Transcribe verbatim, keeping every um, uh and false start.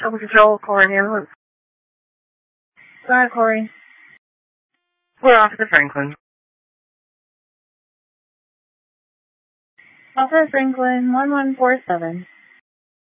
Trouble Control, Corey ambulance. Go ahead, Corey. We're off to Franklin. Officer Franklin, one one four seven.